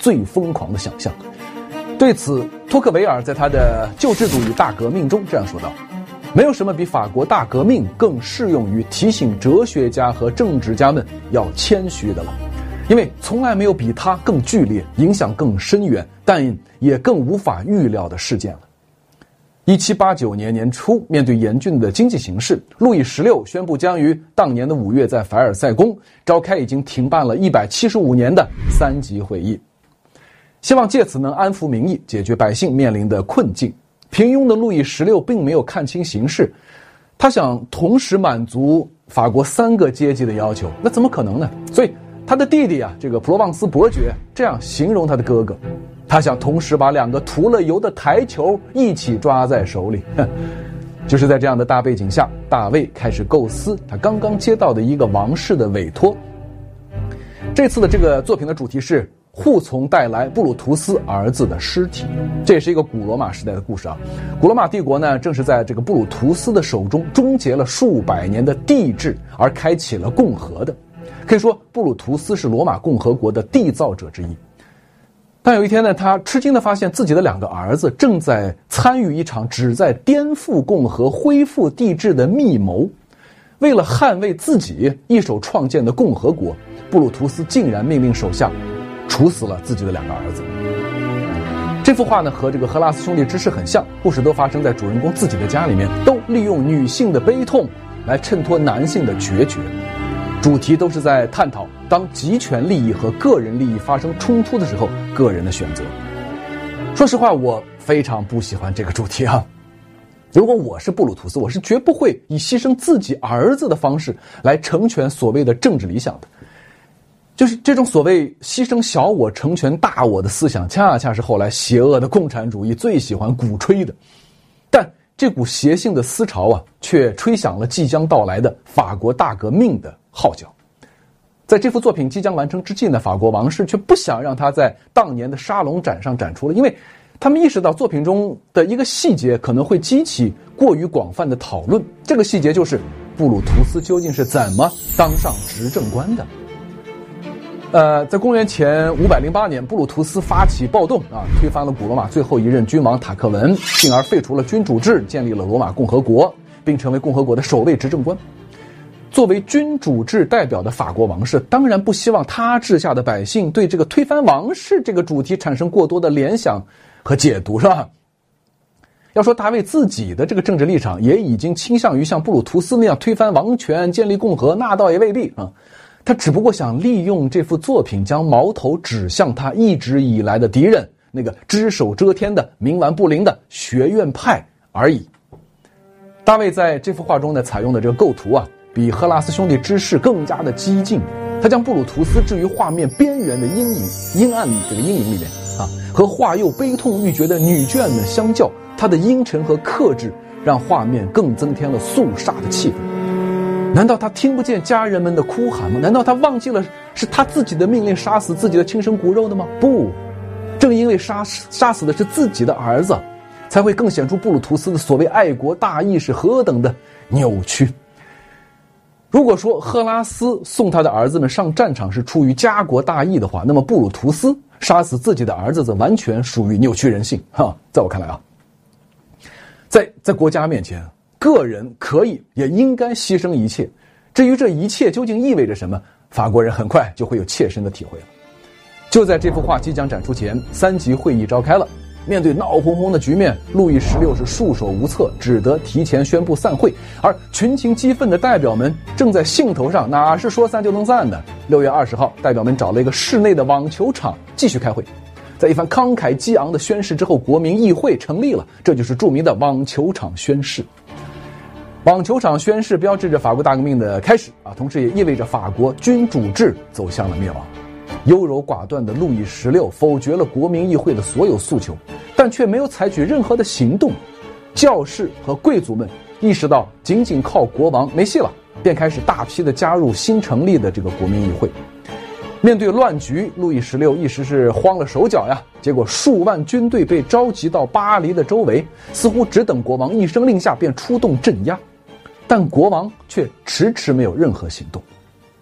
最疯狂的想象。对此，托克维尔在他的《旧制度与大革命》中这样说道：没有什么比法国大革命更适用于提醒哲学家和政治家们要谦虚的了，因为从来没有比它更剧烈、影响更深远，但也更无法预料的事件了。1789年年初，面对严峻的经济形势，路易16宣布将于当年的5月在凡尔赛宫召开已经停办了175年的3级会议，希望借此能安抚民意，解决百姓面临的困境。平庸的路易16并没有看清形势，他想同时满足法国3个阶级的要求，那怎么可能呢？所以他的弟弟啊，这个普罗旺斯伯爵这样形容他的哥哥，他想同时把2个涂了油的台球一起抓在手里。就是在这样的大背景下，大卫开始构思他刚刚接到的一个王室的委托。这次的这个作品的主题是护从带来布鲁图斯儿子的尸体，这也是一个古罗马时代的故事啊。古罗马帝国呢，正是在这个布鲁图斯的手中终结了数百年的帝制，而开启了共和的。可以说，布鲁图斯是罗马共和国的缔造者之一。但有一天呢，他吃惊地发现自己的2个儿子正在参与一场旨在颠覆共和、恢复帝制的密谋。为了捍卫自己一手创建的共和国，布鲁图斯竟然命令手下处死了自己的2个儿子。这幅画呢，和这个赫拉斯兄弟之事很像，故事都发生在主人公自己的家里面，都利用女性的悲痛来衬托男性的决绝。主题都是在探讨当极权利益和个人利益发生冲突的时候，个人的选择。说实话，我非常不喜欢这个主题啊。如果我是布鲁图斯，我是绝不会以牺牲自己儿子的方式来成全所谓的政治理想的。就是这种所谓牺牲小我成全大我的思想，恰恰是后来邪恶的共产主义最喜欢鼓吹的。但这股邪性的思潮啊，却吹响了即将到来的法国大革命的号角。在这幅作品即将完成之际呢，法国王室却不想让它在当年的沙龙展上展出了，因为他们意识到作品中的一个细节可能会激起过于广泛的讨论。这个细节就是布鲁图斯究竟是怎么当上执政官的。在公元前508年，布鲁图斯发起暴动啊，推翻了古罗马最后一任君王塔克文，进而废除了君主制，建立了罗马共和国，并成为共和国的首位执政官。作为君主制代表的法国王室，当然不希望他治下的百姓对这个推翻王室这个主题产生过多的联想和解读，是吧？要说大卫自己的这个政治立场也已经倾向于像布鲁图斯那样推翻王权、建立共和，那倒也未必啊。他只不过想利用这幅作品将矛头指向他一直以来的敌人，那个只手遮天的冥顽不灵的学院派而已。大卫在这幅画中呢，采用的这个构图啊，比赫拉斯兄弟之事更加的激进。他将布鲁图斯置于画面边缘的阴暗这个阴影里面啊，和画右悲痛欲绝的女眷们相较，他的阴沉和克制让画面更增添了肃杀的气氛。难道他听不见家人们的哭喊吗？难道他忘记了是他自己的命令杀死自己的亲生骨肉的吗？不，正因为杀死的是自己的儿子，才会更显出布鲁图斯的所谓爱国大义是何等的扭曲。如果说赫拉斯送他的儿子们上战场是出于家国大义的话，那么布鲁图斯杀死自己的儿子则完全属于扭曲人性哈。在我看来啊，在国家面前，个人可以也应该牺牲一切。至于这一切究竟意味着什么，法国人很快就会有切身的体会了。就在这幅画即将展出前，3级会议召开了。面对闹哄哄的局面，路易16是束手无策，只得提前宣布散会。而群情激愤的代表们正在兴头上，哪是说散就能散的？6月20号，代表们找了一个室内的网球场继续开会。在一番慷慨激昂的宣誓之后，国民议会成立了，这就是著名的网球场宣誓。网球场宣誓标志着法国大革命的开始啊，同时也意味着法国君主制走向了灭亡。优柔寡断的路易16否决了国民议会的所有诉求，但却没有采取任何的行动。教士和贵族们意识到仅仅靠国王没戏了，便开始大批的加入新成立的这个国民议会。面对乱局，路易16一时是慌了手脚呀。结果数万军队被召集到巴黎的周围，似乎只等国王一声令下便出动镇压，但国王却迟迟没有任何行动。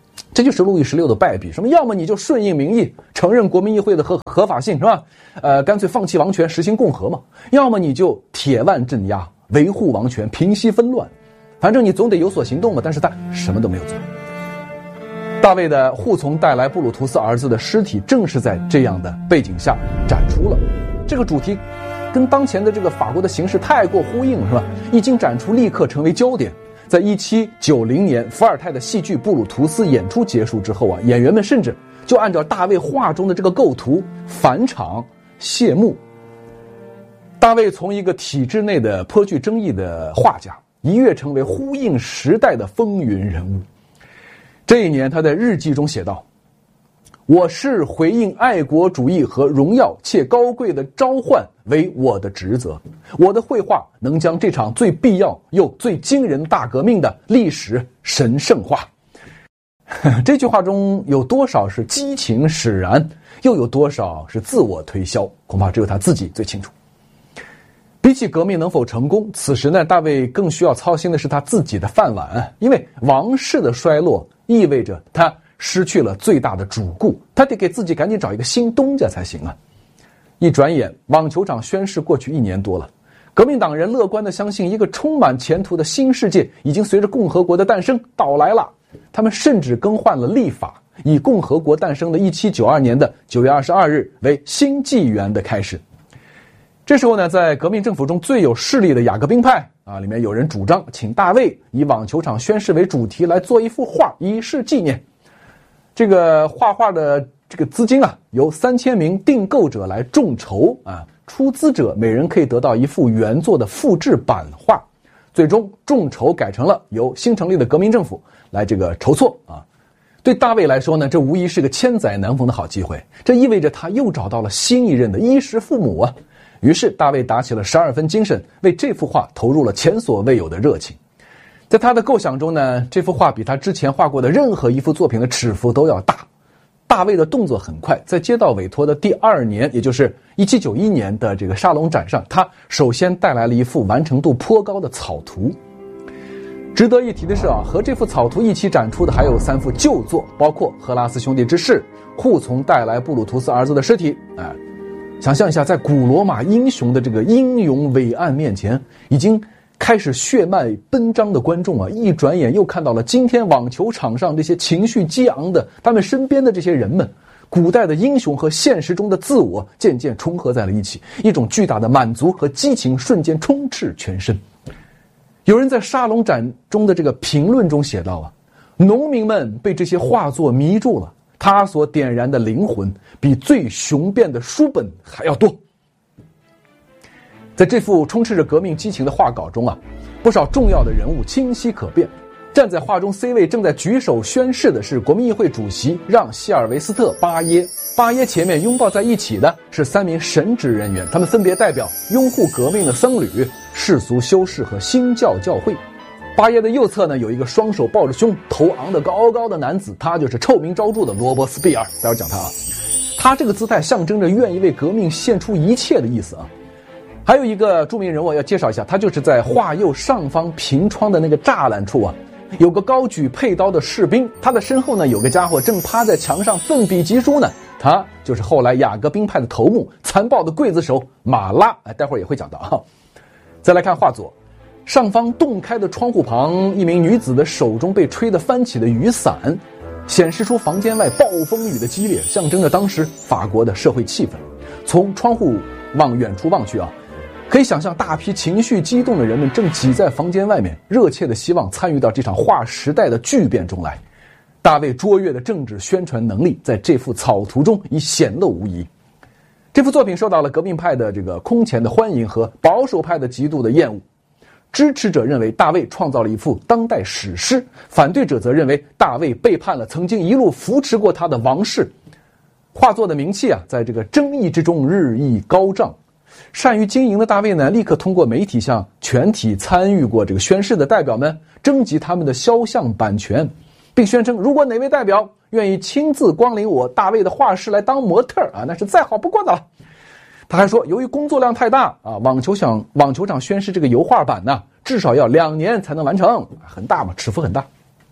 这就是路易16的败笔，什么要么你就顺应民意，承认国民议会的合法性，是吧？干脆放弃王权，实行共和嘛。要么你就铁腕镇压，维护王权，平息纷乱。反正你总得有所行动嘛。但是他什么都没有做。大卫的护从带来布鲁图斯儿子的尸体，正是在这样的背景下展出了。这个主题跟当前的这个法国的形势太过呼应，是吧？一经展出，立刻成为焦点。在1790年伏尔泰的戏剧《布鲁图斯》演出结束之后啊，演员们甚至就按照大卫画中的这个构图返场谢幕。大卫从一个体制内的颇具争议的画家，一跃成为呼应时代的风云人物。这一年，他在日记中写道：“我视回应爱国主义和荣耀且高贵的召唤为我的职责。我的绘画能将这场最必要又最惊人大革命的历史神圣化。”这句话中有多少是激情使然，又有多少是自我推销，恐怕只有他自己最清楚。比起革命能否成功，此时呢，大卫更需要操心的是他自己的饭碗，因为王室的衰落意味着他失去了最大的主顾，他得给自己赶紧找一个新东家才行啊！一转眼，网球场宣誓过去1年多了，革命党人乐观地相信一个充满前途的新世界已经随着共和国的诞生到来了。他们甚至更换了历法，以共和国诞生的1792年的9月22日为新纪元的开始。这时候呢，在革命政府中最有势力的雅各宾派里面有人主张请大卫以网球场宣誓为主题来做一幅画，以示纪念。这个画画的这个资金由3000名订购者来众筹出资者每人可以得到一幅原作的复制版画。最终众筹改成了由新成立的革命政府来这个筹措对大卫来说呢，这无疑是个千载难逢的好机会，这意味着他又找到了新一任的衣食父母啊。于是大卫打起了12分精神，为这幅画投入了前所未有的热情。在他的构想中呢，这幅画比他之前画过的任何一幅作品的尺幅都要大。大卫的动作很快，在接到委托的第2年，也就是1791年的这个沙龙展上，他首先带来了一幅完成度颇高的草图。值得一提的是和这幅草图一起展出的还有3幅旧作，包括赫拉斯兄弟之誓、护从带来布鲁图斯儿子的尸体。想象一下，在古罗马英雄的这个英勇伟岸面前，已经开始血脉奔张的观众一转眼又看到了今天网球场上这些情绪激昂的他们身边的这些人们，古代的英雄和现实中的自我渐渐重合在了一起，一种巨大的满足和激情瞬间充斥全身。有人在沙龙展中的这个评论中写道农民们被这些画作迷住了，他所点燃的灵魂比最雄辩的书本还要多。在这幅充斥着革命激情的画稿中不少重要的人物清晰可辨。站在画中 C 位正在举手宣誓的是国民议会主席让·希尔维斯特·巴耶。巴耶前面拥抱在一起的是3名神职人员，他们分别代表拥护革命的僧侣、世俗修士和新教教会。巴耶的右侧呢，有一个双手抱着胸、头昂得高高的男子，他就是臭名昭著的罗伯斯庇尔。待会儿讲他他这个姿态象征着愿意为革命献出一切的意思还有一个著名人物要介绍一下，他就是在画右上方平窗的那个栅栏处有个高举佩刀的士兵，他的身后呢有个家伙正趴在墙上奋笔疾书呢，他就是后来雅各宾派的头目、残暴的刽子手马拉。待会儿也会讲到再来看画左上方洞开的窗户旁，一名女子的手中被吹得翻起的雨伞，显示出房间外暴风雨的激烈，象征着当时法国的社会气氛。从窗户往远处望去可以想象大批情绪激动的人们正挤在房间外面，热切的希望参与到这场划时代的巨变中来。大卫卓越的政治宣传能力在这幅草图中已显露无遗。这幅作品受到了革命派的这个空前的欢迎和保守派的极度的厌恶。支持者认为大卫创造了一幅当代史诗，反对者则认为大卫背叛了曾经一路扶持过他的王室。画作的名气在这个争议之中日益高涨。善于经营的大卫呢，立刻通过媒体向全体参与过这个宣誓的代表们征集他们的肖像版权，并宣称如果哪位代表愿意亲自光临我大卫的画室来当模特那是再好不过的了。他还说，由于工作量太大网球场宣誓这个油画版至少要2年才能完成，很大嘛，尺幅很大。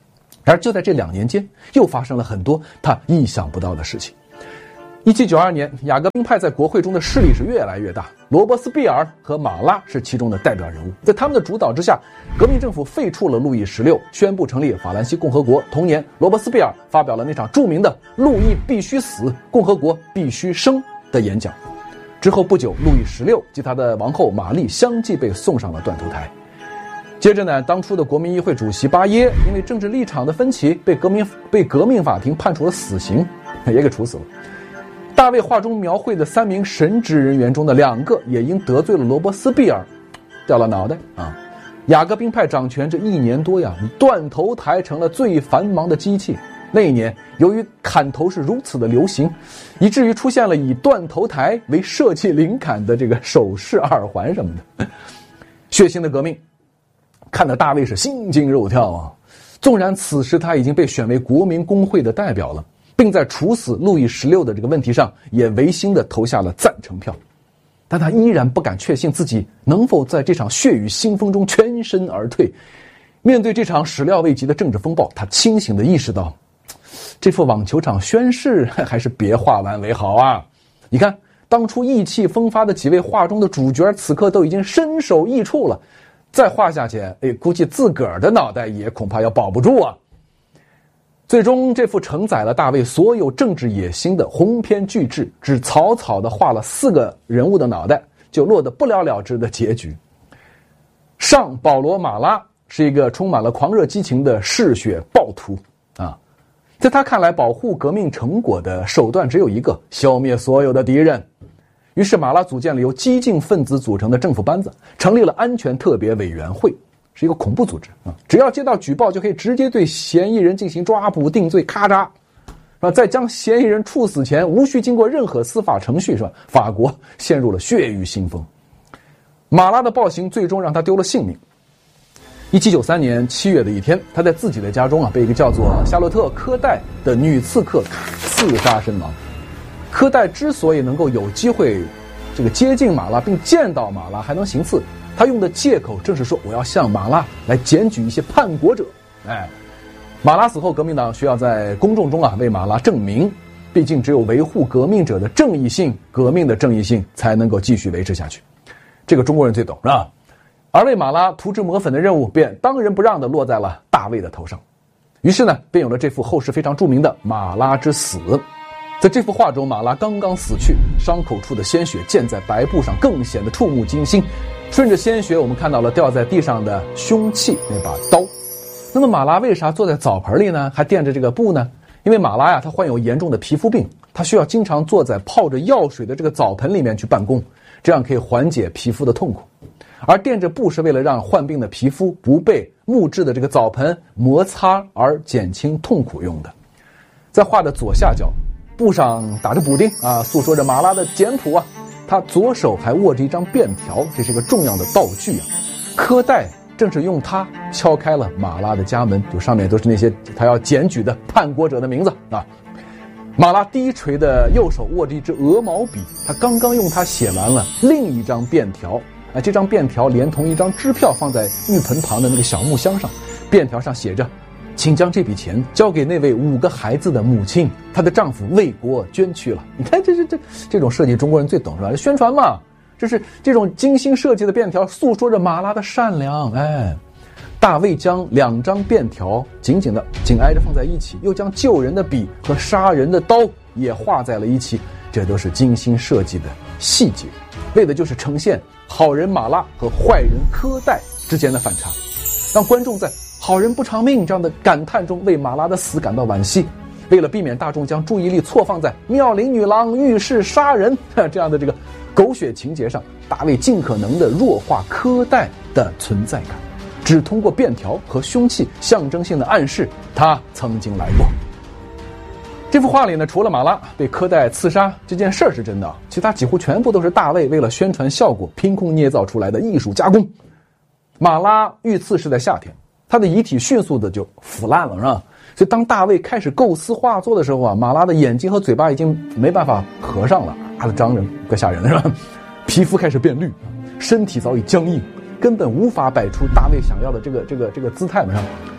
而就在这2年间，又发生了很多他意想不到的事情。1792年，雅各宾派在国会中的势力是越来越大，罗伯斯庇尔和马拉是其中的代表人物。在他们的主导之下，革命政府废黜了路易16，宣布成立法兰西共和国。同年，罗伯斯庇尔发表了那场著名的“路易必须死，共和国必须生”的演讲。之后不久，路易16及他的王后玛丽相继被送上了断头台。接着呢，当初的国民议会主席巴耶因为政治立场的分歧，被革命法庭判处了死刑，也给处死了。大卫画中描绘的3名神职人员中的2个也因得罪了罗伯斯庇尔，掉了脑袋啊！雅各宾派掌权这1年多呀，断头台成了最繁忙的机器。那一年，由于砍头是如此的流行，以至于出现了以断头台为设计灵感的这个首饰、耳环什么的。血腥的革命看得大卫是心惊肉跳啊！纵然此时他已经被选为国民公会的代表了，并在处死路易16的这个问题上也违心的投下了赞成票，但他依然不敢确信自己能否在这场血雨腥风中全身而退。面对这场始料未及的政治风暴，他清醒地意识到，这幅网球场宣誓还是别画完为好啊！你看，当初意气风发的几位画中的主角，此刻都已经身首异处了。再画下去，估计自个儿的脑袋也恐怕要保不住啊！最终，这幅承载了大卫所有政治野心的鸿篇巨制，只草草地画了4个人物的脑袋，就落得不了了之的结局。上保罗·马拉是一个充满了狂热激情的嗜血暴徒啊，在他看来，保护革命成果的手段只有一个：消灭所有的敌人。于是马拉组建了由激进分子组成的政府班子，成立了安全特别委员会，是一个恐怖组织啊！只要接到举报，就可以直接对嫌疑人进行抓捕定罪，咔嚓，是吧？在将嫌疑人处死前，无需经过任何司法程序，是吧？法国陷入了血雨腥风。马拉的暴行最终让他丢了性命。1793年7月的一天，他在自己的家中被一个叫做夏洛特·科代的女刺客刺杀身亡。科代之所以能够有机会接近马拉并见到马拉还能行刺，他用的借口正是说我要向马拉来检举一些叛国者。马拉死后，革命党需要在公众中为马拉证明，毕竟只有维护革命者的正义性，革命的正义性才能够继续维持下去。这个中国人最懂，是吧？而为马拉涂脂抹粉的任务便当仁不让地落在了大卫的头上。于是呢，便有了这幅后世非常著名的马拉之死。在这幅画中，马拉刚刚死去，伤口处的鲜血溅在白布上，更显得触目惊心。顺着鲜血，我们看到了掉在地上的凶器，那把刀。那么马拉为啥坐在澡盆里呢？还垫着这个布呢？因为马拉呀，他患有严重的皮肤病，他需要经常坐在泡着药水的这个澡盆里面去办公，这样可以缓解皮肤的痛苦。而垫着布是为了让患病的皮肤不被木质的这个澡盆摩擦而减轻痛苦用的。在画的左下角，布上打着补丁啊，诉说着马拉的简朴啊。他左手还握着一张便条，这是一个重要的道具啊。科代正是用它敲开了马拉的家门，就上面都是那些他要检举的叛国者的名字啊。马拉低垂的右手握着一支鹅毛笔，他刚刚用它写完了另一张便条。这张便条连同一张支票放在浴盆旁的那个小木箱上，便条上写着：请将这笔钱交给那位5个孩子的母亲，她的丈夫为国捐躯了。你看，这种设计中国人最懂，是吧？宣传嘛，这是这种精心设计的便条，诉说着马拉的善良。大卫将2张便条紧挨着放在一起，又将救人的笔和杀人的刀也画在了一起，这都是精心设计的细节，为的就是呈现好人马拉和坏人科代之间的反差，让观众在好人不偿命这样的感叹中为马拉的死感到惋惜。为了避免大众将注意力错放在妙龄女郎遇事杀人这样的这个狗血情节上，大卫尽可能的弱化科代的存在感，只通过便条和凶器象征性的暗示他曾经来过。这幅画里呢，除了马拉被科代刺杀这件事是真的，其他几乎全部都是大卫为了宣传效果凭空捏造出来的艺术加工。马拉遇刺是在夏天，他的遗体迅速的就腐烂了，是吧？所以当大卫开始构思画作的时候马拉的眼睛和嘴巴已经没办法合上了，张着怪吓人的，是吧？皮肤开始变绿，身体早已僵硬，根本无法摆出大卫想要的这个姿态嘛。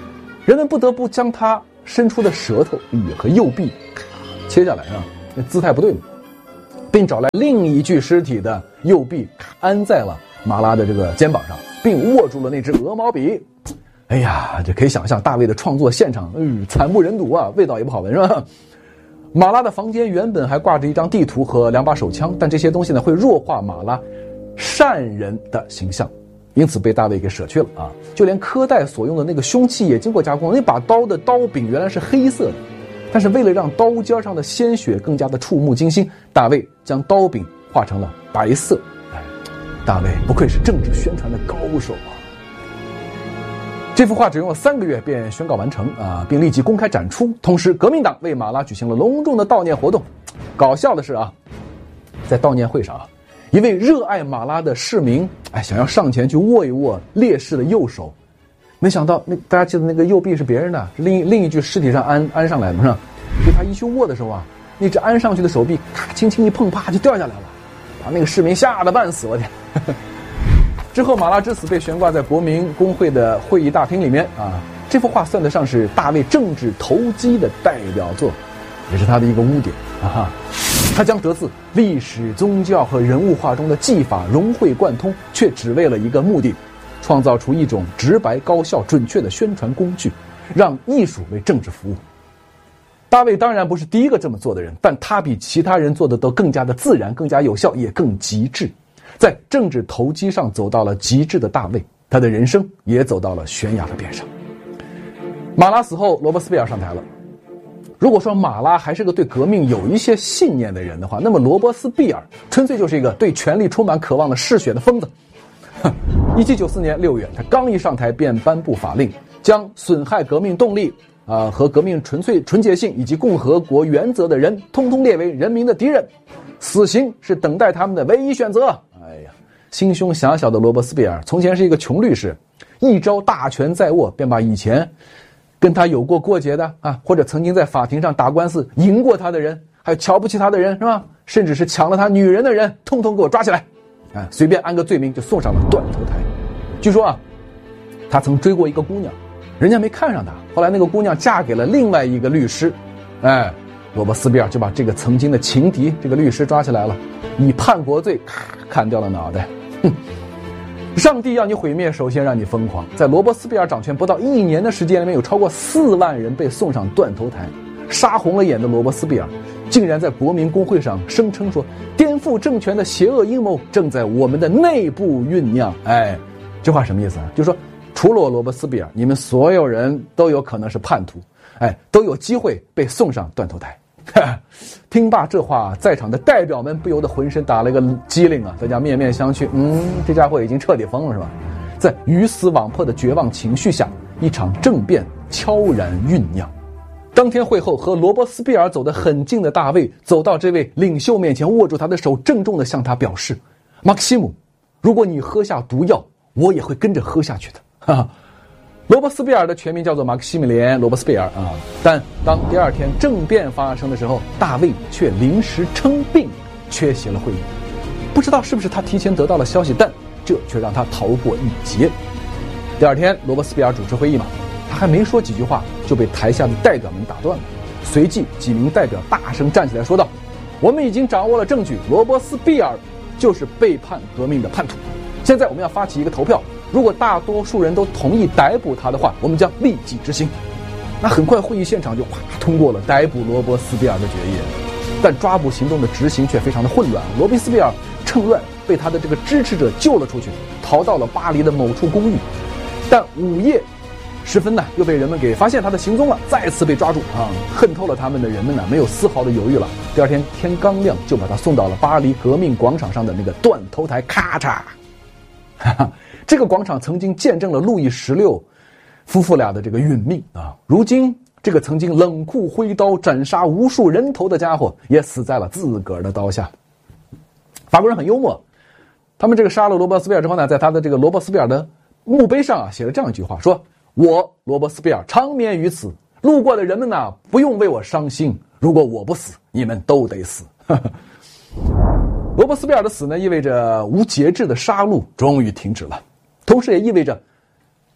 人们不得不将他伸出的舌头和右臂切下来啊，那姿态不对嘛，并找来另一具尸体的右臂安在了马拉的这个肩膀上，并握住了那支鹅毛笔。哎呀，这可以想象大卫的创作现场，惨不忍睹啊，味道也不好闻，是吧？马拉的房间原本还挂着一张地图和2把手枪，但这些东西呢会弱化马拉善人的形象，因此被大卫给舍去了啊。就连柯代所用的那个凶器也经过加工，那把刀的刀柄原来是黑色的，但是为了让刀尖上的鲜血更加的触目惊心，大卫将刀柄画成了白色。大卫不愧是政治宣传的高手啊！这幅画只用了3个月便宣告完成啊，并立即公开展出。同时，革命党为马拉举行了隆重的悼念活动。搞笑的是啊，在悼念会上啊，一位热爱马拉的市民想要上前去握一握烈士的右手，没想到大家记得那个右臂是别人的，是另一具尸体上安上来的，是吧？所以他一去握的时候啊，那只安上去的手臂咔轻轻一碰，啪就掉下来了，把那个市民吓得半死，我天！之后，马拉之死被悬挂在国民工会的会议大厅里面啊。这幅画算得上是大卫政治投机的代表作，也是他的一个污点啊。他将得自历史、宗教和人物画中的技法融会贯通，却只为了一个目的，创造出一种直白、高效、准确的宣传工具，让艺术为政治服务。大卫当然不是第一个这么做的人，但他比其他人做的都更加的自然、更加有效，也更极致。在政治投机上走到了极致的大卫，他的人生也走到了悬崖的边上。马拉死后，罗伯斯庇尔上台了。如果说马拉还是个对革命有一些信念的人的话，那么罗伯斯庇尔纯粹就是一个对权力充满渴望的嗜血的疯子。1794年6月，他刚一上台便颁布法令，将损害革命动力和革命纯洁性以及共和国原则的人通通列为人民的敌人，死刑是等待他们的唯一选择。哎呀，心胸狭小的罗伯斯庇尔从前是一个穷律师，一朝大权在握，便把以前跟他有过过节的或者曾经在法庭上打官司赢过他的人，还有瞧不起他的人，是吧？甚至是抢了他女人的人，通通给我抓起来，随便安个罪名就送上了断头台。据说他曾追过一个姑娘，人家没看上他，后来那个姑娘嫁给了另外一个律师，罗伯斯庇尔就把这个曾经的情敌这个律师抓起来了，以叛国罪砍掉了脑袋。上帝要你毁灭，首先让你疯狂。在罗伯斯庇尔掌权不到1年的时间里面，有超过4万人被送上断头台。杀红了眼的罗伯斯庇尔竟然在国民工会上声称说，颠覆政权的邪恶阴谋正在我们的内部酝酿。这话什么意思啊？就是说除了罗伯斯庇尔，你们所有人都有可能是叛徒，都有机会被送上断头台。听罢这话，在场的代表们不由得浑身打了一个激灵啊！大家面面相觑，这家伙已经彻底疯了，是吧？在鱼死网破的绝望情绪下，一场政变悄然酝酿。当天会后，和罗伯斯庇尔走得很近的大卫走到这位领袖面前，握住他的手，郑重地向他表示：马克西姆，如果你喝下毒药，我也会跟着喝下去的。罗伯斯庇尔的全名叫做马克西米连·罗伯斯庇尔但当第2天政变发生的时候，大卫却临时称病，缺席了会议。不知道是不是他提前得到了消息，但这却让他逃过一劫。第2天，罗伯斯庇尔主持会议嘛，他还没说几句话，就被台下的代表们打断了。随即，几名代表大声站起来说道：“我们已经掌握了证据，罗伯斯庇尔就是背叛革命的叛徒。现在我们要发起一个投票。如果大多数人都同意逮捕他的话，我们将立即执行。”那很快会议现场就通过了逮捕罗伯斯庇尔的决议，但抓捕行动的执行却非常的混乱。罗伯斯庇尔趁乱被他的这个支持者救了出去，逃到了巴黎的某处公寓。但午夜时分呢，又被人们给发现他的行踪了，再次被抓住恨透了他们的人们呢，没有丝毫的犹豫了。第2天天刚亮，就把他送到了巴黎革命广场上的那个断头台，咔嚓。这个广场曾经见证了路易16夫妇俩的这个殒命如今这个曾经冷酷挥刀斩杀无数人头的家伙也死在了自个儿的刀下。法国人很幽默，他们这个杀了罗伯斯庇尔之后呢，在他的这个罗伯斯庇尔的墓碑上写了这样一句话，说：“我罗伯斯庇尔长眠于此，路过的人们呢，不用为我伤心，如果我不死，你们都得死。”罗伯斯庇尔的死呢，意味着无节制的杀戮终于停止了，同时也意味着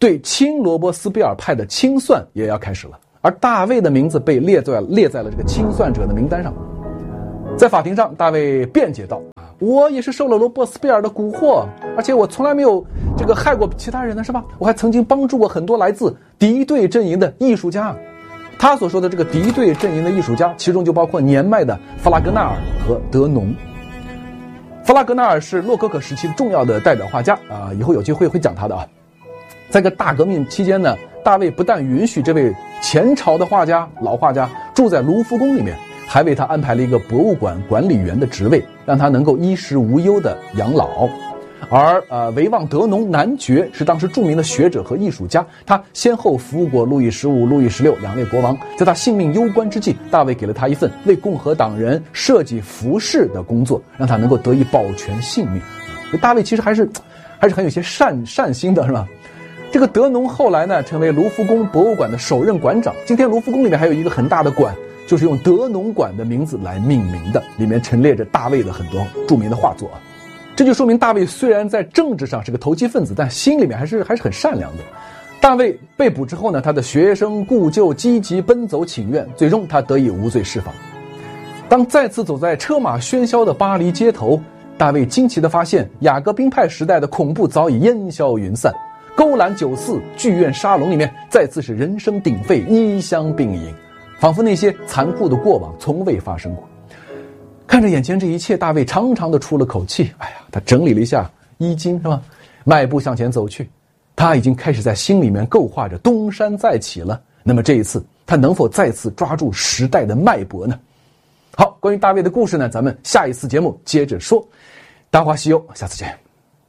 对亲罗伯斯庇尔派的清算也要开始了，而大卫的名字被列在了这个清算者的名单上。在法庭上，大卫辩解道：我也是受了罗伯斯庇尔的蛊惑，而且我从来没有这个害过其他人呢，是吧？我还曾经帮助过很多来自敌对阵营的艺术家。他所说的这个敌对阵营的艺术家，其中就包括年迈的弗拉格纳尔和德农。弗拉格纳尔是洛可可时期重要的代表画家以后有机会会讲他的啊。在这个大革命期间呢，大卫不但允许这位前朝的老画家住在卢浮宫里面，还为他安排了一个博物馆管理员的职位，让他能够衣食无忧的养老。而维旺德农男爵是当时著名的学者和艺术家，他先后服务过路易15、路易16两位国王。在他性命攸关之际，大卫给了他一份为共和党人设计服饰的工作，让他能够得以保全性命。大卫其实还是很有些善心的，是吧？这个德农后来呢，成为卢浮宫博物馆的首任馆长。今天卢浮宫里面还有一个很大的馆，就是用德农馆的名字来命名的，里面陈列着大卫的很多著名的画作。这就说明大卫虽然在政治上是个投机分子，但心里面还是很善良的。大卫被捕之后呢，他的学生故旧积极奔走请愿，最终他得以无罪释放。当再次走在车马喧嚣的巴黎街头，大卫惊奇地发现雅各宾派时代的恐怖早已烟消云散，勾栏酒肆、剧院沙龙里面再次是人声鼎沸，衣香并饮，仿佛那些残酷的过往从未发生过。看着眼前这一切，大卫长长的出了口气。他整理了一下衣襟，是吧？迈步向前走去。他已经开始在心里面构画着东山再起了。那么这一次，他能否再次抓住时代的脉搏呢？好，关于大卫的故事呢，咱们下一次节目接着说。大话西游，下次见。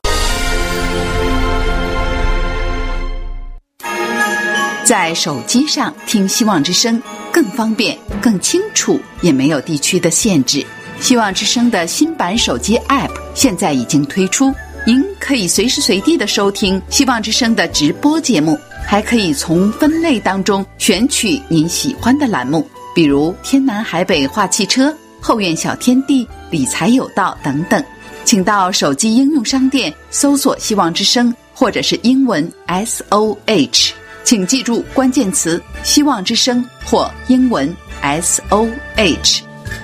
在手机上听希望之声更方便、更清楚，也没有地区的限制。希望之声的新版手机 App 现在已经推出，您可以随时随地的收听希望之声的直播节目，还可以从分类当中选取您喜欢的栏目，比如天南海北话汽车、后院小天地、理财有道等等。请到手机应用商店搜索希望之声，或者是英文 SOH， 请记住关键词希望之声或英文 SOH，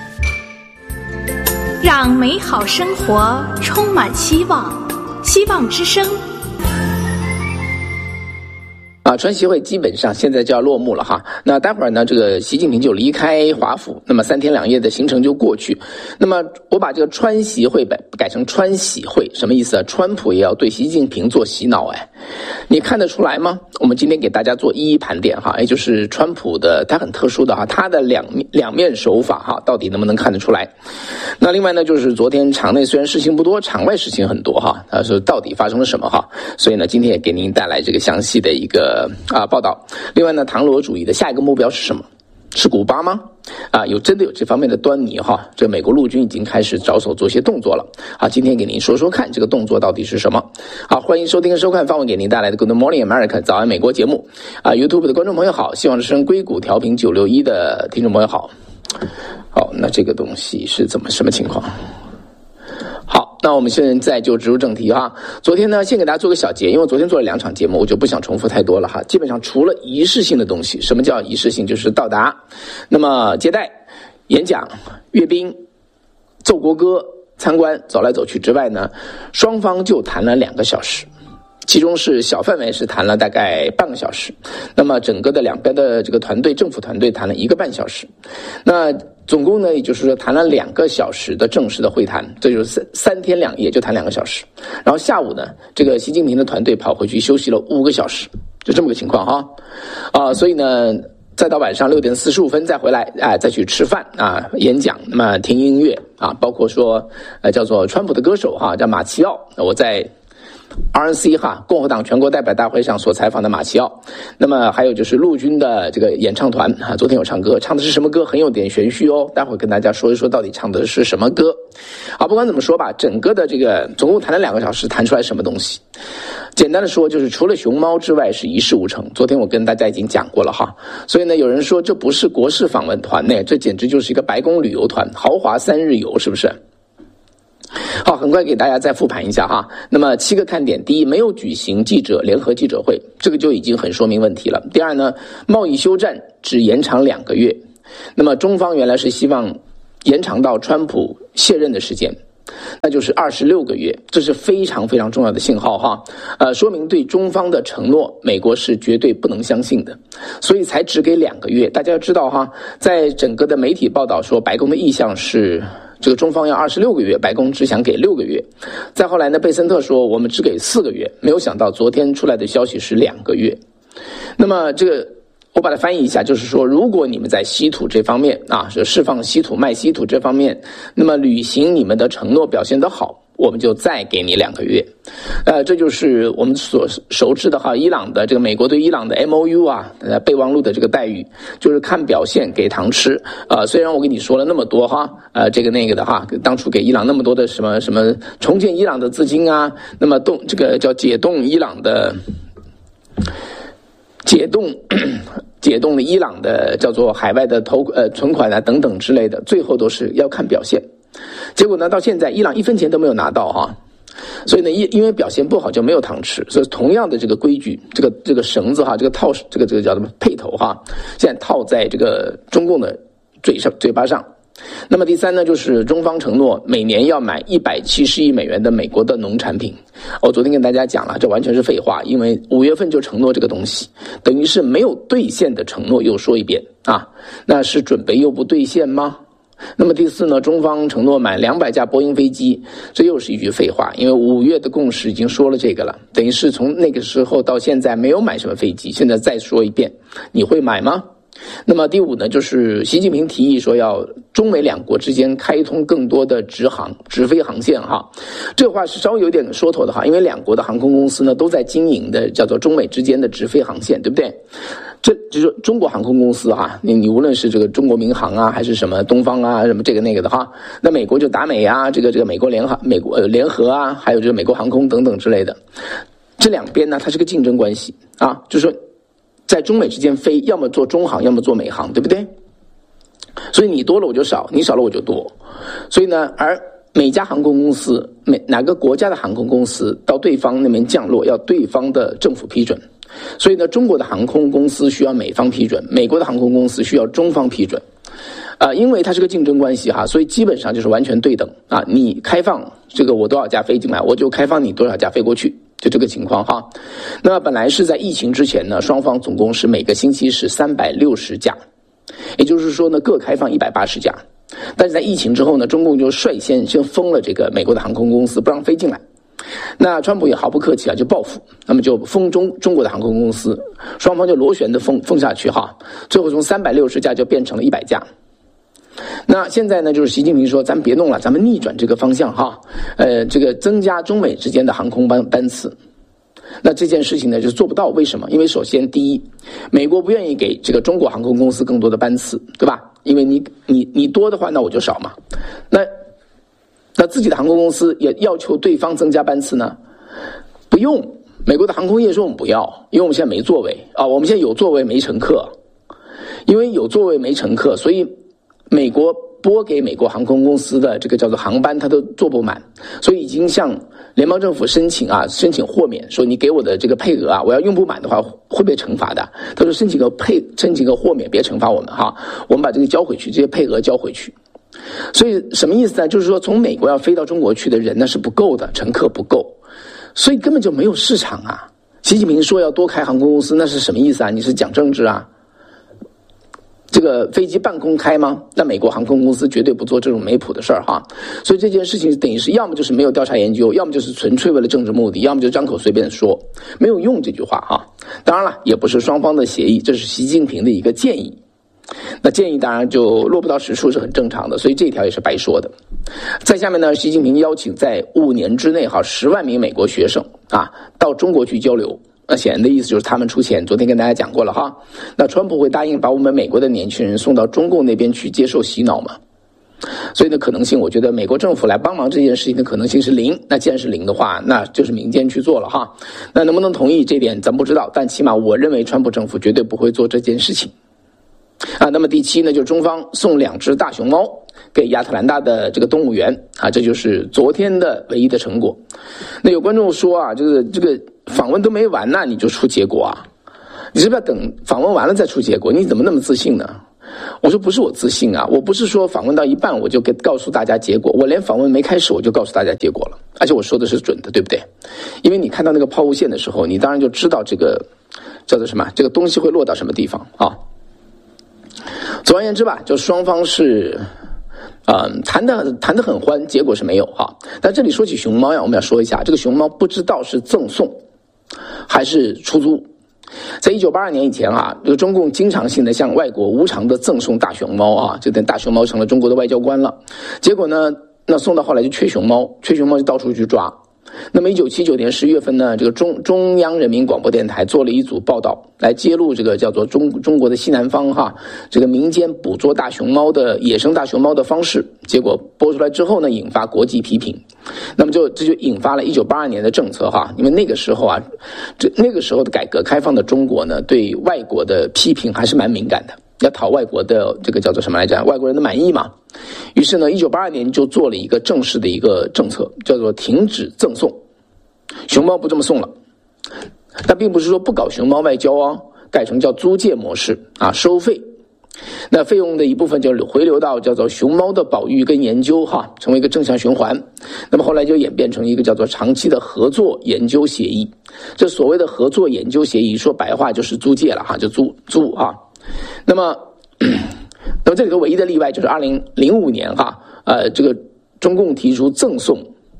让美好生活充满希望。希望之声川协会基本上现在就要落幕了哈。那待会儿呢，这个习近平就离开华府，那么3天2夜的行程就过去。那么我把这个川协会改成川喜会，什么意思啊？川普也要对习近平做洗脑你看得出来吗？我们今天给大家做一一盘点哈，也就是川普的他很特殊的哈，他的两面手法哈，到底能不能看得出来？那另外呢，就是昨天场内虽然事情不多，场外事情很多哈，说到底发生了什么哈？所以呢，今天也给您带来这个详细的一个报道。另外呢，唐罗主义的下一个目标是什么？是古巴吗？真的有这方面的端倪哈。这美国陆军已经开始着手做些动作了。好，今天给您说说看这个动作到底是什么。好，欢迎收听和收看方伟给您带来的 Good Morning America 早安美国节目。YouTube 的观众朋友好，希望之声硅谷调频961的听众朋友好。好，那这个东西是什么情况？好，那我们现在就直入正题哈。昨天呢，先给大家做个小结，因为我昨天做了2场节目，我就不想重复太多了哈。基本上除了仪式性的东西，什么叫仪式性？就是到达，那么接待、演讲、阅兵、奏国歌、参观、走来走去之外呢，双方就谈了2个小时。其中是小范围是谈了大概半个小时，那么整个的两边的这个团队，政府团队谈了1个半小时，那总共呢，也就是说谈了2个小时的正式的会谈，这就是3天2夜就谈2个小时，然后下午呢，这个习近平的团队跑回去休息了5个小时，就这么个情况哈，所以呢，再到晚上6点45分再回来，再去吃饭演讲，那么听音乐包括说叫做川普的歌手叫马奇奥，我在RNC 共和党全国代表大会上所采访的马奇奥，那么还有就是陆军的这个演唱团昨天有唱歌，唱的是什么歌很有点玄虚待会跟大家说一说到底唱的是什么歌。好，不管怎么说吧，整个的这个总共谈了2个小时，谈出来什么东西？简单的说，就是除了熊猫之外是一事无成。昨天我跟大家已经讲过了哈，所以呢，有人说这不是国事访问团呢，这简直就是一个白宫旅游团，豪华3日游，是不是？好， 好，很快给大家再复盘一下哈。那么7个看点：第一，没有举行联合记者会，这个就已经很说明问题了。第二呢，贸易休战只延长2个月。那么中方原来是希望延长到川普卸任的时间，那就是26个月，这是非常非常重要的信号哈。说明对中方的承诺，美国是绝对不能相信的，所以才只给2个月。大家要知道哈，在整个的媒体报道说，白宫的意向是这个中方要26个月，白宫只想给6个月。再后来呢，贝森特说我们只给4个月，没有想到昨天出来的消息是2个月。那么这个我把它翻译一下，就是说，如果你们在稀土这方面是释放稀土、卖稀土这方面，那么履行你们的承诺表现得好，我们就再给你2个月。这就是我们所熟知的哈，伊朗的这个美国对伊朗的 MOU 备忘录的这个待遇，就是看表现给糖吃。虽然我跟你说了那么多哈，这个那个的哈，当初给伊朗那么多的什么重建伊朗的资金啊，那么这个叫解冻伊朗的。解冻的伊朗的叫做海外的存款等等之类的，最后都是要看表现。结果呢，到现在伊朗1分钱都没有拿到哈，所以呢，因为表现不好就没有糖吃。所以同样的这个规矩，这个绳子哈，这个套这个叫什么配头哈，现在套在这个中共的嘴巴上。那么第三呢，就是中方承诺每年要买170亿美元的美国的农产品。我昨天跟大家讲了，这完全是废话，因为5月份就承诺这个东西，等于是没有兑现的承诺，又说一遍啊，那是准备又不兑现吗？那么第四呢，中方承诺买200架波音飞机，这又是一句废话，因为5月的共识已经说了这个了，等于是从那个时候到现在没有买什么飞机，现在再说一遍，你会买吗？那么第5呢，就是习近平提议说要中美2国之间开通更多的直飞航线哈，这话是稍微有点说头的哈，因为2国的航空公司呢都在经营的叫做中美之间的直飞航线，对不对？这就是中国航空公司哈，你无论是这个中国民航还是什么东方什么这个那个的哈，那美国就达美这个美国联合还有这个美国航空等等之类的，这2边呢它是个竞争关系就是说在中美之间飞，要么做中航，要么做美航，对不对？所以你多了我就少，你少了我就多。所以呢，而每家航空公司，哪个国家的航空公司到对方那边降落，要对方的政府批准。所以呢，中国的航空公司需要美方批准，美国的航空公司需要中方批准。因为它是个竞争关系哈，所以基本上就是完全对等你开放这个我多少架飞进来，我就开放你多少架飞过去。就这个情况哈。那本来是在疫情之前呢，双方总共是每个星期是360架，也就是说呢，各开放180架。但是在疫情之后呢，中共就率先封了这个美国的航空公司，不让飞进来。那川普也毫不客气就报复，那么就封中国的航空公司，双方就螺旋的封下去哈，最后从360架就变成了100架。那现在呢，就是习近平说咱别弄了，咱们逆转这个方向哈，这个增加中美之间的航空班次。那这件事情呢就做不到，为什么？因为首先第一，美国不愿意给这个中国航空公司更多的班次，对吧？因为你多的话，那我就少嘛。那自己的航空公司也要求对方增加班次呢？不用，美国的航空业说我们不要，因为我们现在没座位我们现在有座位没乘客，因为有座位没乘客，所以美国拨给美国航空公司的这个叫做航班，它都坐不满，所以已经向联邦政府申请豁免，说你给我的这个配额我要用不满的话会被惩罚的。他说申请个豁免，别惩罚我们哈，我们把这个交回去，这些配额交回去。所以什么意思呢？就是说从美国要飞到中国去的人呢是不够的，乘客不够，所以根本就没有市场习近平说要多开航空公司，那是什么意思你是讲政治这个飞机半空开吗？那美国航空公司绝对不做这种没谱的事儿哈。所以这件事情等于是要么就是没有调查研究，要么就是纯粹为了政治目的，要么就张口随便说，没有用这句话哈。当然了，也不是双方的协议，这是习近平的一个建议。那建议当然就落不到实处是很正常的，所以这条也是白说的。在下面呢，习近平邀请在5年之内10万名美国学生到中国去交流。那显然的意思就是他们出钱，昨天跟大家讲过了哈。那川普会答应把我们美国的年轻人送到中共那边去接受洗脑吗？所以呢，可能性我觉得美国政府来帮忙这件事情的可能性是0。那既然是0的话，那就是民间去做了哈。那能不能同意这点咱不知道，但起码我认为川普政府绝对不会做这件事情。 那么第7呢，就是中方送2只大熊猫给亚特兰大的这个动物园这就是昨天的唯一的成果。那有观众说这个访问都没完呢，你就出结果啊？你是不是要等访问完了再出结果？你怎么那么自信呢？我说不是我自信我不是说访问到一半我就告诉大家结果，我连访问没开始我就告诉大家结果了，而且我说的是准的，对不对？因为你看到那个抛物线的时候，你当然就知道这个叫做什么，这个东西会落到什么地方总而言之吧，就双方是谈得很欢，结果是没有但这里说起熊猫我们要说一下，这个熊猫不知道是赠送还是出租。在1982年以前这个中共经常性的向外国无偿的赠送大熊猫就等大熊猫成了中国的外交官了。结果呢，那送到后来就缺熊猫就到处去抓。那么1979年11月份呢，这个中央人民广播电台做了一组报道，来揭露这个叫做中国的西南方这个民间捕捉野生大熊猫的方式。结果播出来之后呢，引发国际批评。那么这就引发了1982年的政策因为那个时候那个时候的改革开放的中国呢，对外国的批评还是蛮敏感的，要讨外国的这个叫做什么来着，外国人的满意嘛。于是呢，1982年就做了一个正式的一个政策，叫做停止赠送，熊猫不这么送了。但并不是说不搞熊猫外交改成叫租借模式收费。那费用的一部分就回流到叫做熊猫的保育跟研究成为一个正向循环。那么后来就演变成一个叫做长期的合作研究协议。这所谓的合作研究协议，说白话就是租借了就租那么这里头唯一的例外就是2005年这个中共提出赠送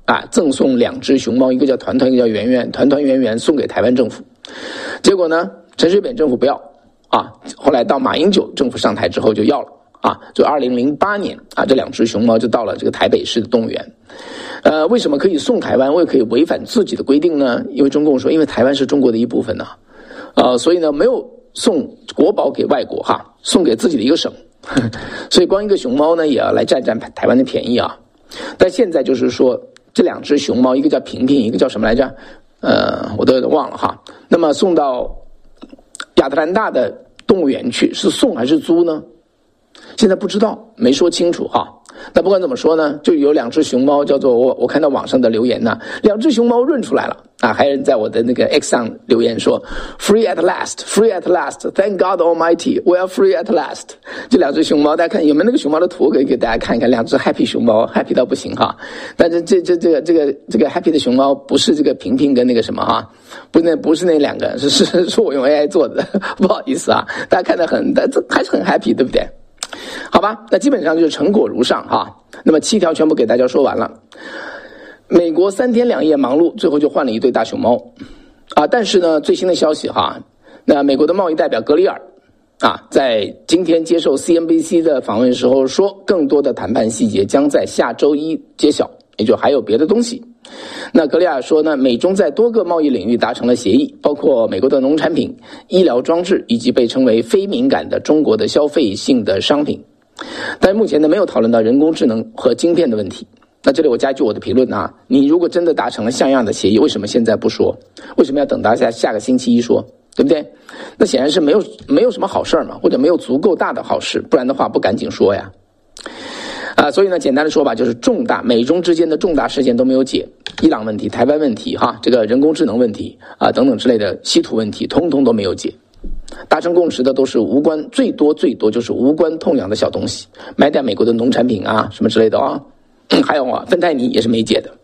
2只熊猫，一个叫团团，一个叫圆圆，团团圆圆送给台湾政府。结果呢，陈水扁政府不要后来到马英九政府上台之后就要了就2008年这2只熊猫就到了这个台北市的动物园。为什么可以送台湾，可以违反自己的规定呢？因为中共说，因为台湾是中国的一部分所以呢没有送国宝给外国送给自己的一个省，所以光一个熊猫呢也要来占台湾的便宜但现在就是说，这2只熊猫，一个叫平平，一个叫什么来着？我都有点忘了那么送到亚特兰大的动物园去，是送还是租呢？现在不知道，没说清楚那不管怎么说呢，就有2只熊猫，叫做我看到网上的留言2只熊猫认出来了还有人在我的那个 X 上留言说 Free at last, free at last, thank God Almighty, we are free at last。 这2只熊猫，大家看有没有那个熊猫的图，可以给大家看一看，2只 happy 熊猫 happy 到不行但是这个 happy 的熊猫不是这个平平跟那个什么不是那2个，是我用 AI 做的，不好意思大家看得还是很 happy， 对不对？好吧，那基本上就是成果如上那么7条全部给大家说完了。美国3天2夜忙碌，最后就换了一对大熊猫但是呢，最新的消息那美国的贸易代表格里尔在今天接受 CNBC 的访问时候说，更多的谈判细节将在下周一揭晓，也就还有别的东西。那格里尔说呢，美中在多个贸易领域达成了协议，包括美国的农产品、医疗装置以及被称为非敏感的中国的消费性的商品。但目前呢，没有讨论到人工智能和晶片的问题。那这里我加一句我的评论你如果真的达成了像样的协议，为什么现在不说？为什么要等到下个星期一说？对不对？那显然是没有什么好事嘛，或者没有足够大的好事，不然的话不赶紧说呀。所以呢，简单的说吧，就是美中之间的重大事件都没有解，伊朗问题、台湾问题这个人工智能问题等等之类的稀土问题，通通都没有解。达成共识的都是无关，最多就是无关痛痒的小东西，买点美国的农产品什么之类的还有芬太尼也是没解的。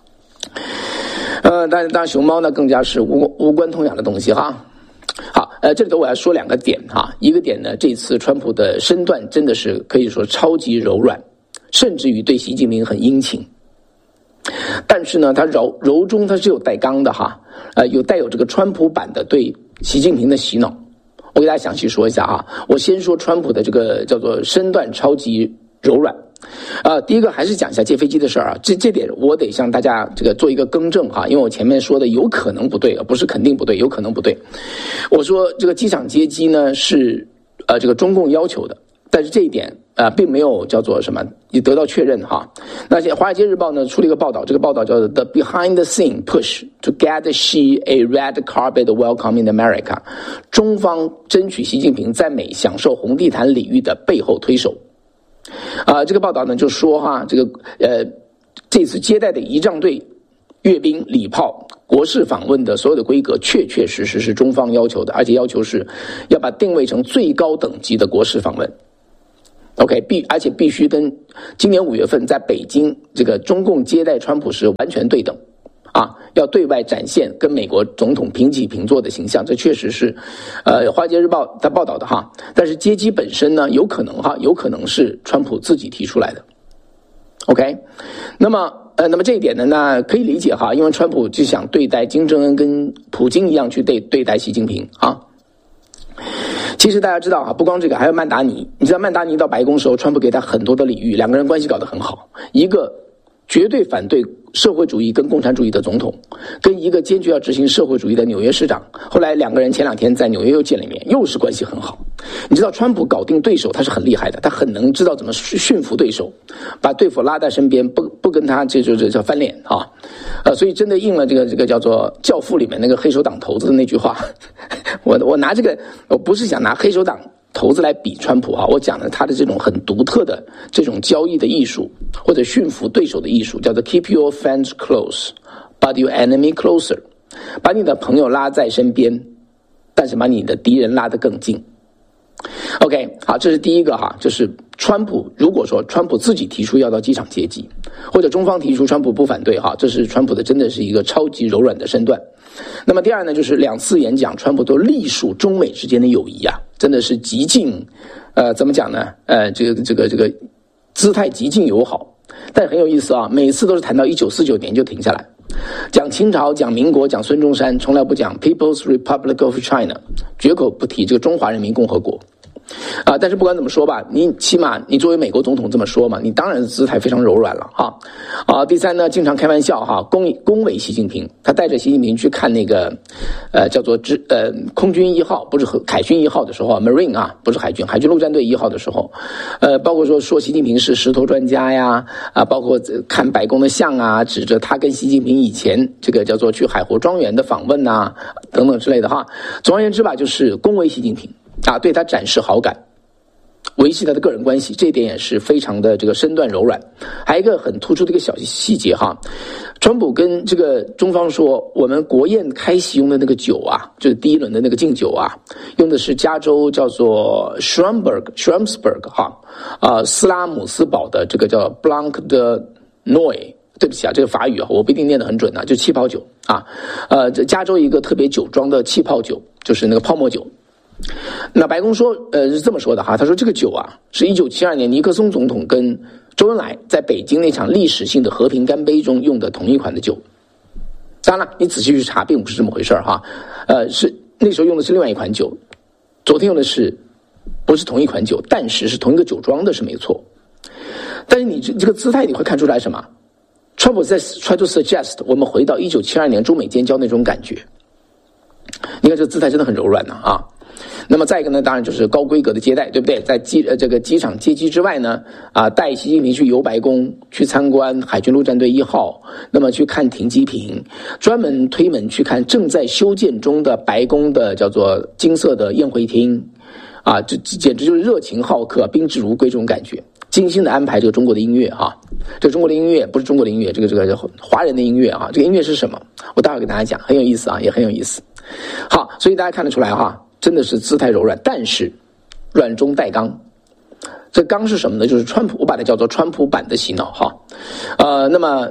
当然熊猫呢更加是无关痛痒的东西好，这里头我要说2个点一个点呢，这次川普的身段真的是可以说超级柔软，甚至于对习近平很殷勤。但是呢，他柔中他是有带刚的带有这个川普版的对习近平的洗脑。我给大家详细说一下我先说川普的这个叫做身段超级柔软。第一个还是讲一下借飞机的事儿这点我得向大家这个做一个更正因为我前面说的有可能不对，不是肯定不对，有可能不对。我说这个机场接机呢是这个中共要求的， 但是这一点并没有叫做什么也得到确认哈。那《华尔街日报》呢出了一个报道，这个报道叫做 The Behind the Scene Push to Get Xi a Red Carpet Welcome in America， 中方争取习近平在美享受红地毯礼遇的背后推手。这个报道呢就说哈，这次接待的仪仗队、阅兵、礼炮、国事访问的所有的规格，确确实实是中方要求的，而且要求是要把定位成最高等级的国事访问。OK， 而且必须跟今年5月份在北京这个中共接待川普时完全对等，要对外展现跟美国总统平起平坐的形象，这确实是，华尔街日报他报道的哈。但是接机本身呢，有可能是川普自己提出来的。OK， 那么这一点呢，那可以理解哈，因为川普就想对待金正恩跟普京一样去对待习近平啊。其实大家知道哈，不光这个，还有曼达尼。你知道曼达尼到白宫时候，川普给他很多的礼遇，两个人关系搞得很好。一个绝对反对社会主义跟共产主义的总统，跟一个坚决要执行社会主义的纽约市长，后来两个人前2天在纽约又见了一面，又是关系很好。你知道川普搞定对手他是很厉害的，他很能知道怎么驯服对手，把对手拉在身边，不跟他这叫翻脸啊。所以真的应了这个叫做《教父》里面那个黑手党头子的那句话。我拿这个，我不是想拿黑手党头子来比川普啊，我讲的他的这种很独特的这种交易的艺术，或者驯服对手的艺术，叫做 keep your friends close but your enemy closer， 把你的朋友拉在身边，但是把你的敌人拉得更近。OK， 好，这是第一个哈，就是川普如果说川普自己提出要到机场接机，或者中方提出川普不反对哈，这是川普的真的是一个超级柔软的身段。那么第二呢，就是2次演讲川普都力述中美之间的友谊啊，真的是极尽怎么讲呢，这个姿态极尽友好。但很有意思啊，每次都是谈到1949年就停下来，讲清朝、讲民国、讲孙中山，从来不讲 People's Republic of China， 绝口不提这个中华人民共和国。但是不管怎么说吧，你起码你作为美国总统这么说嘛，你当然姿态非常柔软了哈。第三呢，经常开玩笑哈，恭维习近平，他带着习近平去看那个叫做空军1号，不是海军1号的时候 Marine 啊，不是海军陆战队1号的时候，包括说习近平是石头专家呀，包括看白宫的像啊，指着他跟习近平以前这个叫做去海湖庄园的访问啊等等之类的哈。总而言之吧，就是恭维习近平。对他展示好感，维系他的个人关系，这一点也是非常的这个身段柔软。还有一个很突出的一个小细节哈，川普跟这个中方说，我们国宴开席用的那个酒啊，就是第一轮的那个敬酒啊，用的是加州叫做 Schramsberg 哈，斯拉姆斯堡的这个叫 Blanc de Noy。对不起啊，这个法语啊，我不一定念得很准啊，就气泡酒啊，这加州一个特别酒庄的气泡酒，就是那个泡沫酒。那白宫说，是这么说的哈，他说这个酒啊，是1972年尼克松总统跟周恩来在北京那场历史性的和平干杯中用的同一款的酒。当然了，你仔细去查，并不是这么回事哈，是那时候用的是另外一款酒，昨天用的是不是同一款酒，但是同一个酒庄的是没错。但是你这个姿态你会看出来什么？川普在 try to suggest 我们回到1972年中美建交那种感觉。你看这个姿态真的很柔软呢啊。那么再一个呢，当然就是高规格的接待，对不对？在这个机场接机之外呢，带习近平去游白宫，去参观海军陆战队1号，那么去看停机坪，专门推门去看正在修建中的白宫的叫做金色的宴会厅，这简直就是热情好客、宾至如归这种感觉。精心的安排这个中国的音乐哈，这个中国的音乐不是中国的音乐，这个华人的音乐啊，这个音乐是什么？我待会儿给大家讲，很有意思啊，也很有意思。好，所以大家看得出来哈，真的是姿态柔软，但是软中带刚。这刚是什么呢？就是川普，我把它叫做川普版的洗脑哈。那么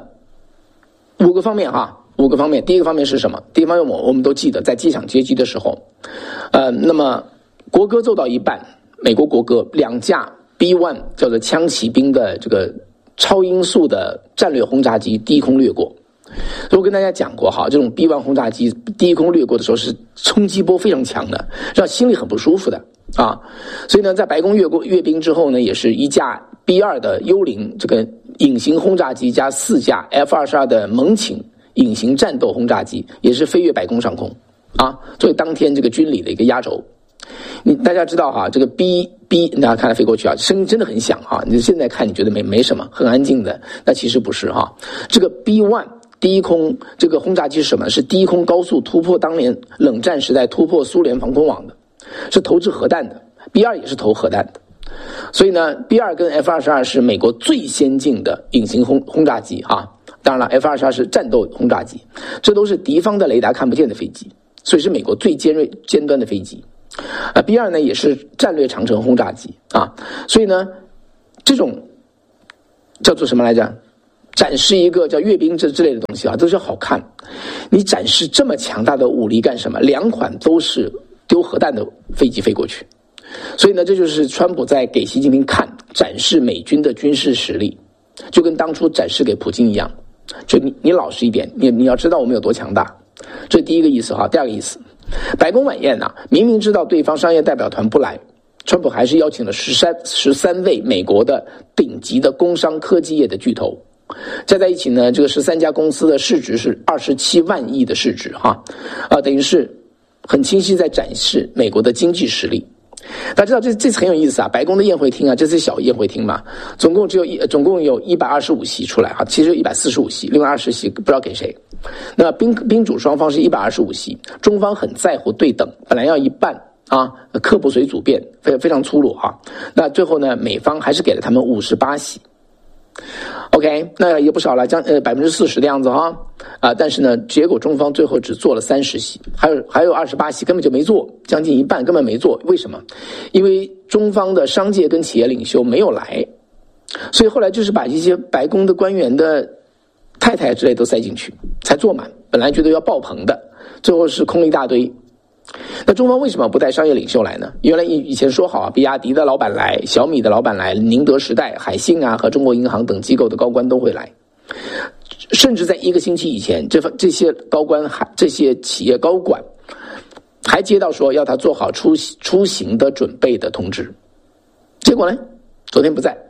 5个方面哈，5个方面。第一个方面是什么？第一个方面我们都记得，在机场接机的时候，那么国歌奏到一半，美国国歌，2架 B-1 叫做枪骑兵的这个超音速的战略轰炸机低空掠过。所以我跟大家讲过哈，这种 B-1 轰炸机低空掠过的时候是冲击波非常强的，让心里很不舒服的啊。所以呢，在白宫阅兵之后呢，也是一架 B-2 的幽灵这个隐形轰炸机加4架 F-22 的猛禽隐形战斗轰炸机，也是飞越白宫上空啊，作为当天这个军礼的一个压轴。 大家知道哈，这个 B 大家看它飞过去啊，声音真的很响哈。你现在看你觉得没什么，很安静的，那其实不是哈。这个 B1 低空这个轰炸机是什么？是低空高速突破当年冷战时代突破苏联防空网的，是投掷核弹的。B2 也是投核弹的。所以呢 B2 跟 F-22 是美国最先进的隐形轰炸机啊。当然了 F-22 是战斗轰炸机，这都是敌方的雷达看不见的飞机，所以是美国最尖端的飞机。B2 呢也是战略长程轰炸机啊，所以呢这种叫做什么来着？展示一个叫阅兵之类的东西啊，都是好看。你展示这么强大的武力干什么？两款都是丢核弹的飞机飞过去，所以呢这就是川普在给习近平看，展示美军的军事实力，就跟当初展示给普京一样，就你老实一点，你要知道我们有多强大。这是第一个意思哈。第二个意思，白宫晚宴呢，明明知道对方商业代表团不来，川普还是邀请了13位美国的顶级的工商科技业的巨头，加在一起呢，这个13家公司的市值是27万亿的市值哈，等于是很清晰在展示美国的经济实力。大家知道这次很有意思啊，白宫的宴会厅啊，这次小宴会厅嘛，总共有125席出来啊，其实145席，另外20席不知道给谁。那么宾主双方是125席，中方很在乎对等，本来要一半啊，客不随主便，非常粗鲁哈。那最后呢，美方还是给了他们58席。OK， 那也不少了，将40%的样子哈但是呢，结果中方最后只做了30席，还有28席根本就没做，将近一半根本没做。为什么？因为中方的商界跟企业领袖没有来，所以后来就是把一些白宫的官员的太太之类都塞进去，才坐满。本来觉得要爆棚的，最后是空了一大堆。那中方为什么不带商业领袖来呢？原来以前说好啊，比亚迪的老板来，小米的老板来，宁德时代、海信啊和中国银行等机构的高官都会来。甚至在1个星期以前，这些高官这些企业高管还接到说要他做好出行的准备的通知，结果呢，昨天不在。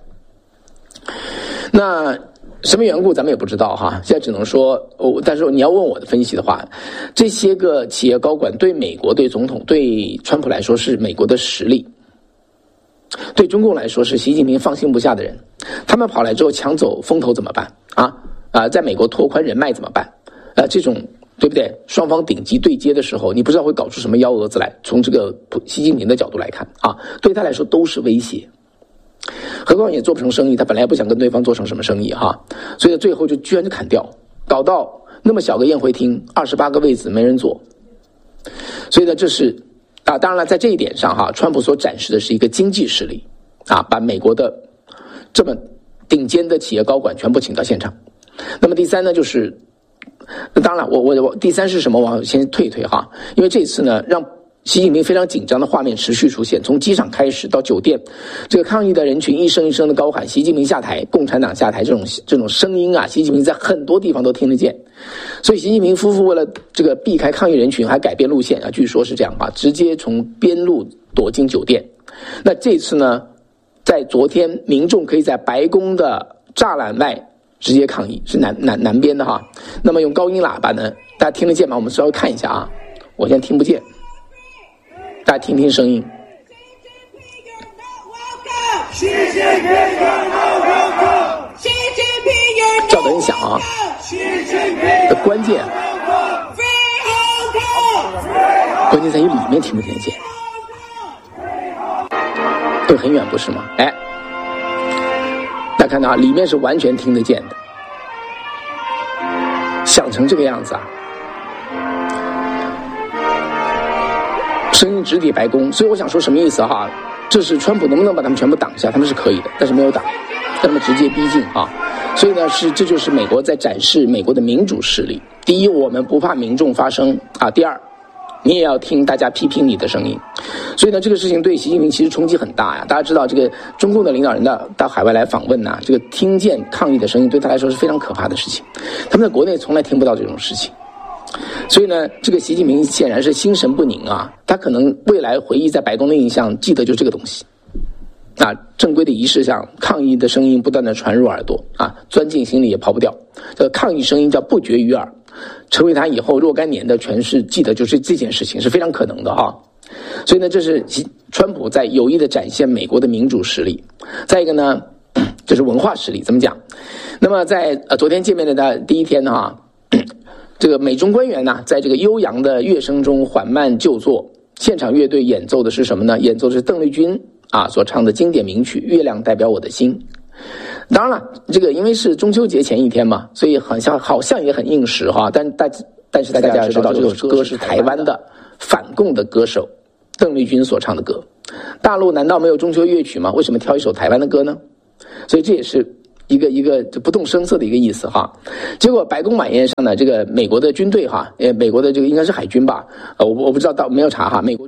那什么缘故咱们也不知道哈，现在只能说但是你要问我的分析的话，这些个企业高管对美国、对总统、对川普来说是美国的实力，对中共来说是习近平放心不下的人。他们跑来之后抢走风头怎么办在美国拓宽人脉怎么办这种对不对？双方顶级对接的时候，你不知道会搞出什么幺蛾子来。从这个习近平的角度来看对他来说都是威胁。何况也做不成生意，他本来也不想跟对方做成什么生意所以最后就居然就砍掉，搞到那么小个宴会厅28个位子没人坐。所以呢，这是当然了，在这一点上川普所展示的是一个经济实力把美国的这么顶尖的企业高管全部请到现场。那么第三呢，就是当然我第三是什么？我要先退一退因为这次呢让习近平非常紧张的画面持续出现，从机场开始到酒店，这个抗议的人群一声一声的高喊习近平下台，共产党下台，这种声音习近平在很多地方都听得见。所以习近平夫妇为了这个避开抗议人群，还改变路线据说是这样直接从边路躲进酒店。那这次呢，在昨天民众可以在白宫的栅栏外直接抗议，是南边的那么用高音喇叭呢，大家听得见吗？我们稍微看一下我现在听不见，大家听听声音。叫得很响关键在于里面听不听得见，会很远不是吗？大家看到里面是完全听得见的，响成这个样子声音直抵白宫。所以我想说什么意思这是川普能不能把他们全部挡下？他们是可以的，但是没有挡，那么直接逼近所以呢，这就是美国在展示美国的民主实力。第一，我们不怕民众发声第二，你也要听大家批评你的声音。所以呢，这个事情对习近平其实冲击很大大家知道，这个中共的领导人到海外来访问这个听见抗议的声音对他来说是非常可怕的事情。他们在国内从来听不到这种事情。所以呢，这个习近平显然是心神不宁他可能未来回忆在白宫的印象记得就这个东西正规的仪式上，抗议的声音不断的传入耳朵钻进心里也跑不掉。这个抗议声音叫不绝于耳，成为他以后若干年的诠释记得就是这件事情，是非常可能的所以呢，这是川普在有意的展现美国的民主实力。再一个呢，就是文化实力，怎么讲？那么在昨天见面的第一天呢，这个美中官员呢，在这个悠扬的乐声中缓慢就坐，现场乐队演奏的是什么呢？演奏的是邓丽君所唱的经典名曲《月亮代表我的心》。当然了，这个因为是中秋节前一天嘛，所以好像也很应时哈。但是大家知道，这首歌是台湾的反共的歌手邓丽君所唱的歌。大陆难道没有中秋乐曲吗？为什么挑一首台湾的歌呢？所以这也是一个不动声色的一个意思哈。结果白宫晚宴上呢，这个美国的军队美国的这个应该是海军吧，我不知道，没有查哈。美国。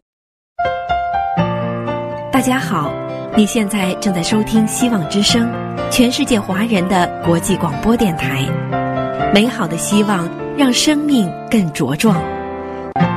大家好，你现在正在收听希望之声，全世界华人的国际广播电台。美好的希望让生命更茁壮。